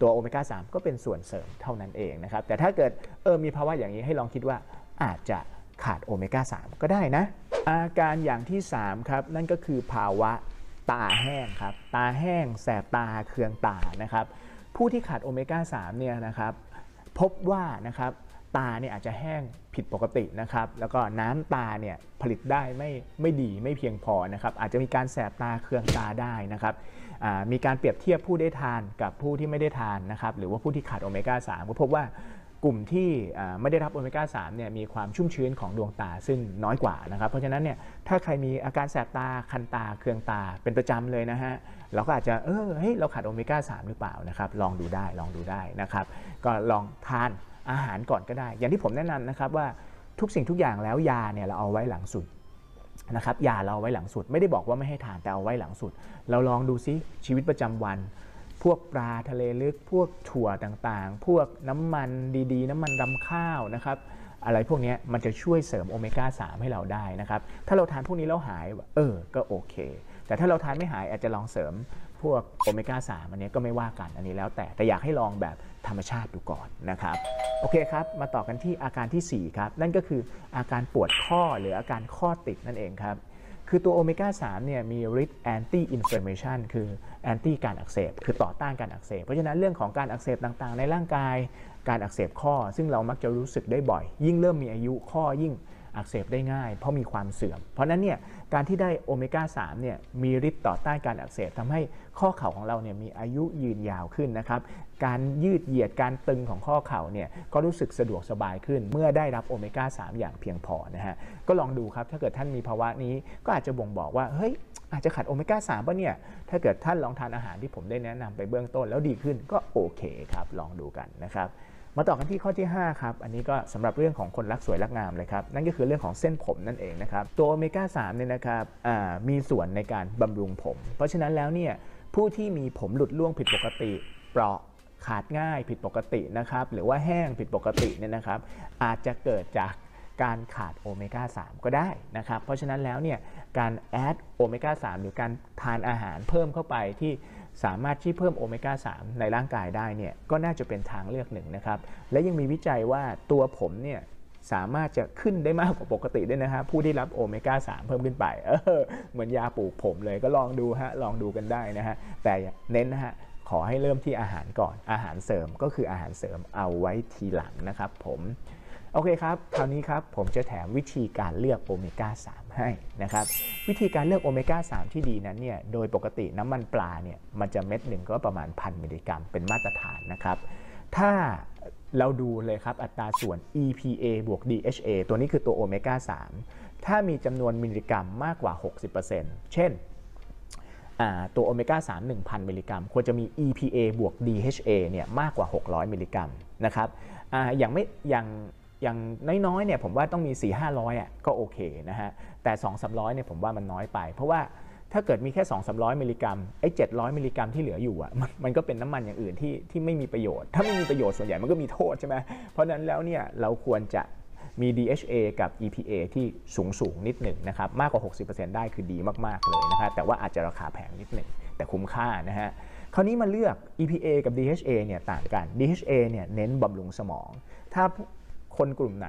ตัวโอเมก้า3ก็เป็นส่วนเสริมเท่านั้นเองนะครับแต่ถ้าเกิดมีภาวะอย่างนี้ให้ลองคิดว่าอาจจะขาดโอเมก้า3ก็ได้นะอาการอย่างที่3ครับนั่นก็คือภาวะตาแห้งครับตาแห้งแสบตาเคืองตานะครับผู้ที่ขาดโอเมก้า3เนี่ยนะครับพบว่านะครับตาเนี่ยอาจจะแห้งผิดปกตินะครับแล้วก็น้ำตาเนี่ยผลิตได้ไม่ดีไม่เพียงพอนะครับอาจจะมีการแสบตาเคืองตาได้นะครับมีการเปรียบเทียบผู้ได้ทานกับผู้ที่ไม่ได้ทานนะครับหรือว่าผู้ที่ขาดโอเมก้า3ก็พบว่ากลุ่มที่ไม่ได้รับโอเมก้า3เนี่ยมีความชุ่มชื้นของดวงตาซึ่งน้อยกว่านะครับเพราะฉะนั้นเนี่ยถ้าใครมีอาการแสบตาคันตาเคืองตาเป็นประจำเลยนะฮะเราก็อาจจะเฮ้ยเราขาดโอเมก้า3หรือเปล่านะครับลองดูได้นะครับก็ลองทานอาหารก่อนก็ได้อย่างที่ผมแนะนำนะครับว่าทุกสิ่งทุกอย่างแล้วยาเนี่ยเราเอาไว้หลังสุดนะครับยาเราเอาไว้หลังสุดไม่ได้บอกว่าไม่ให้ทานแต่เอาไว้หลังสุดเราลองดูซิชีวิตประจำวันพวกปลาทะเลลึกพวกถั่วต่างๆพวกน้ำมันดีๆน้ำมันรำข้าวนะครับอะไรพวกนี้มันจะช่วยเสริมโอเมก้า3ให้เราได้นะครับถ้าเราทานพวกนี้แล้วหายก็โอเคแต่ถ้าเราทานไม่หายอาจจะลองเสริมพวกโอเมก้า3อันนี้ก็ไม่ว่ากันอันนี้แล้วแต่อยากให้ลองแบบธรรมชาติดูก่อนนะครับโอเคครับมาต่อกันที่อาการที่4ครับนั่นก็คืออาการปวดข้อหรืออาการข้อติดนั่นเองครับคือตัวโอเมก้า3เนี่ยมีฤทธิ์ anti inflammation คือ anti การอักเสบคือต่อต้านการอักเสบเพราะฉะนั้นเรื่องของการอักเสบต่างๆในร่างกายการอักเสบข้อซึ่งเรามักจะรู้สึกได้บ่อยยิ่งเริ่มมีอายุข้อยิ่งอักเสบได้ง่ายเพราะมีความเสื่อมเพราะนั้นเนี่ยการที่ได้โอเมก้า3เนี่ยมีฤทธิ์ต่อต้านการอักเสบทำให้ข้อเข่าของเราเนี่ยมีอายุยืนยาวขึ้นนะครับการยืดเหยียดการตึงของข้อเข่าเนี่ยก็รู้สึกสะดวกสบายขึ้นเมื่อได้รับโอเมก้า3อย่างเพียงพอนะฮะก็ลองดูครับถ้าเกิดท่านมีภาวะนี้ก็อาจจะบ่งบอกว่าเฮ้ยอาจจะขาดโอเมก้า3ป่ะเนี่ยถ้าเกิดท่านลองทานอาหารที่ผมได้แนะนำไปเบื้องต้นแล้วดีขึ้นก็โอเคครับลองดูกันนะครับมาต่อกันที่ข้อที่5ครับอันนี้ก็สำหรับเรื่องของคนรักสวยรักงามเลยครับนั่นก็คือเรื่องของเส้นผมนั่นเองนะครับตัวโอเมก้า3เนี่ยนะครับมีส่วนในการบำรุงผมเพราะฉะนั้นแล้วเนี่ยผู้ที่มีผมหลุดร่วงผิดปกติเปราะขาดง่ายผิดปกตินะครับหรือว่าแห้งผิดปกติเนี่ยนะครับอาจจะเกิดจากการขาดโอเมก้า3ก็ได้นะครับเพราะฉะนั้นแล้วเนี่ยการแอดโอเมก้า3หรือการทานอาหารเพิ่มเข้าไปที่สามารถที่เพิ่มโอเมก้า3ในร่างกายได้เนี่ยก็น่าจะเป็นทางเลือกหนึ่งนะครับและยังมีวิจัยว่าตัวผมเนี่ยสามารถจะขึ้นได้มากกว่าปกติด้วยนะครับผู้ที่รับโอเมก้า3เพิ่มขึ้นไปเหมือนยาปลูกผมเลยก็ลองดูฮะลองดูกันได้นะฮะแต่เน้นนะฮะขอให้เริ่มที่อาหารก่อนอาหารเสริมก็คืออาหารเสริมเอาไว้ทีหลังนะครับผมโอเคครับคราวนี้ครับผมจะแถมวิธีการเลือกโอเมก้า3ให้นะครับวิธีการเลือกโอเมก้า3ที่ดีนั้นเนี่ยโดยปกติน้ำมันปลาเนี่ยมันจะเม็ดหนึ่งก็ประมาณ 1,000 มิลลิกรัมเป็นมาตรฐานนะครับถ้าเราดูเลยครับอัตราส่วน EPA บวก DHA ตัวนี้คือตัวโอเมก้า3ถ้ามีจำนวนมิลลิกรัมมากกว่า 60% เช่นตัวโอเมก้า3 1,000 มิลลิกรัมควรจะมี EPA บวก DHA เนี่ยมากกว่า 600 มิลลิกรัมนะครับอย่างน้อยๆเนี่ยผมว่าต้องมี 4-500 ก็โอเคนะฮะแต่ 200-300 เนี่ยผมว่ามันน้อยไปเพราะว่าถ้าเกิดมีแค่ 200-300 มิลลิกรัมไอ้700 มิลลิกรัมที่เหลืออยู่มันก็เป็นน้ำมันอย่างอื่นที่ไม่มีประโยชน์ถ้าไม่มีประโยชน์ส่วนใหญ่มันก็มีโทษใช่ไหมเพราะนั้นแล้วเนี่ยเราควรจะมี DHA กับ EPA ที่สูงนิดหนึ่งนะครับมากกว่า 60% ได้คือดีมากๆเลยนะฮะแต่ว่าอาจจะราคาแพงนิดหนึ่งแต่คุ้มค่านะฮะคราวนี้มาเลือก EPA กับ DHA เนี่ยต่างกัน DHA เนี่ยเน้นบำรุงสมองถ้าคนกลุ่มไหน